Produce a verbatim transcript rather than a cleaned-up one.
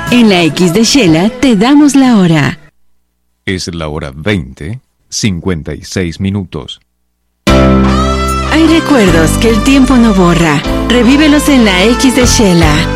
En la X de Shela te damos la hora. Es la hora veinte, cincuenta y seis minutos. Hay recuerdos que el tiempo no borra. Revívelos en la X de Shela.